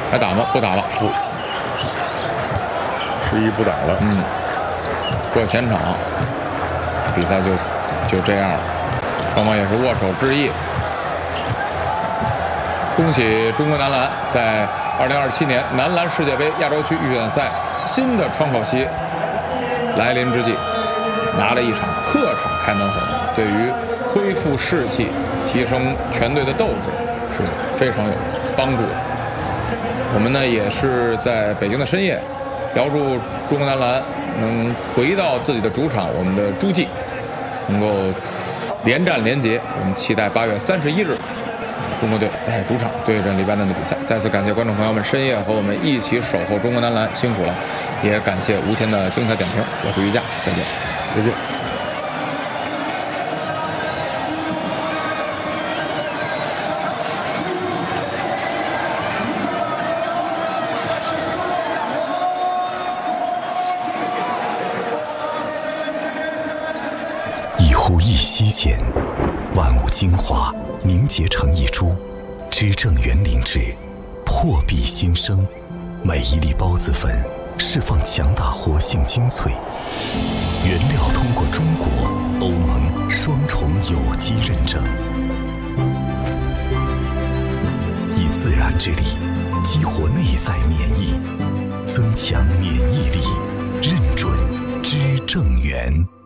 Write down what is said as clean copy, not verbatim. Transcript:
还打吗？不打了。 11不打了。 过前场，比赛就这样了。双方也是握手致意。恭喜中国男篮在2027年男篮世界杯亚洲区预选赛新的窗口期来临之际，拿了一场客场开门红，对于恢复士气、提升全队的斗志是非常有帮助的。我们呢也是在北京的深夜，聊祝中国男篮能回到自己的主场，我们的诸暨能够连战连捷。我们期待8月31日中国队在主场对阵黎巴嫩的比赛。再次感谢观众朋友们深夜和我们一起守候中国男篮，辛苦了！也感谢吴谦的精彩点评。我是于佳，再见。 再见。 一呼一吸间，万物精华凝结成一株，知正园灵芝，破壁新生。每一粒孢子粉释放强大活性精粹，原料通过中国、欧盟双重有机认证，以自然之力激活内在免疫，增强免疫力，认准知正园。